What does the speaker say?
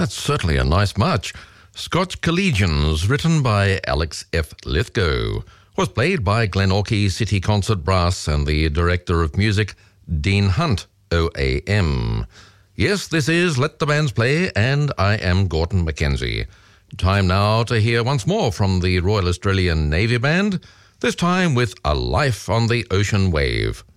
That's certainly a nice march. Scotch Collegians, written by Alex F. Lithgow, was played by Glenorchy City Concert Brass and the Director of Music, Dean Hunt, OAM. Yes, this is Let the Bands Play, and I am Gordon Mackenzie. Time now to hear once more from the Royal Australian Navy Band, this time with A Life on the Ocean Wave.